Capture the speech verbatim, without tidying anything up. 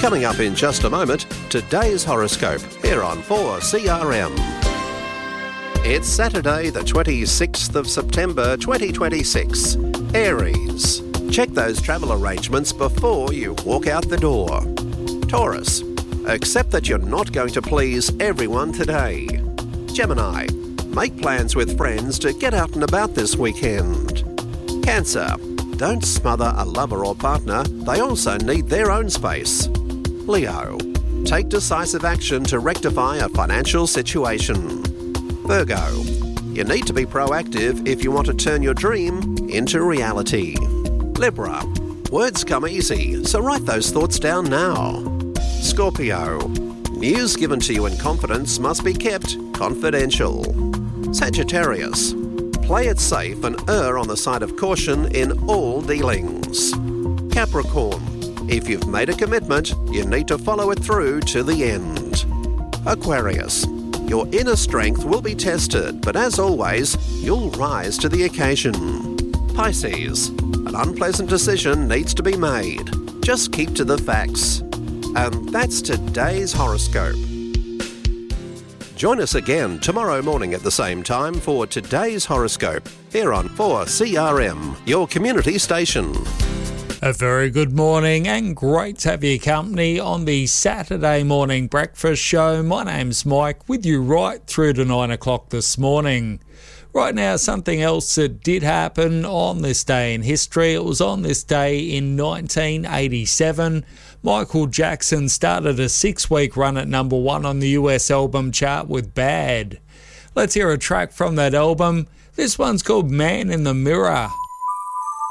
Coming up in just a moment, today's horoscope here on four C R M. It's Saturday, the twenty-sixth of September, twenty twenty-six. Aries. Check those travel arrangements before you walk out the door. Taurus. Accept that you're not going to please everyone today. Gemini. Make plans with friends to get out and about this weekend. Cancer. Don't smother a lover or partner. They also need their own space. Leo. Take decisive action to rectify a financial situation. Virgo. You need to be proactive if you want to turn your dream into reality. Libra. Words come easy, so write those thoughts down now. Scorpio. News given to you in confidence must be kept confidential. Sagittarius. Play it safe and err on the side of caution in all dealings. Capricorn. If you've made a commitment, you need to follow it through to the end. Aquarius. Your inner strength will be tested, but as always, you'll rise to the occasion. Pisces. An unpleasant decision needs to be made. Just keep to the facts. And that's today's horoscope. Join us again tomorrow morning at the same time for today's horoscope here on four C R M, your community station. A very good morning and great to have your company on the Saturday morning breakfast show. My name's Mike, with you right through to nine o'clock this morning. Right now, something else that did happen on this day in history. It was on this day in nineteen eighty-seven. Michael Jackson started a six-week run at number one on the U S album chart with Bad. Let's hear a track from that album. This one's called Man in the Mirror.